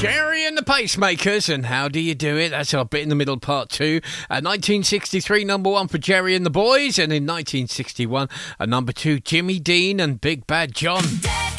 Jerry and the Pacemakers, and How Do You Do It? That's our bit in the middle, part two. 1963, number one for Jerry and the Boys, and in 1961, number two, Jimmy Dean and Big Bad John.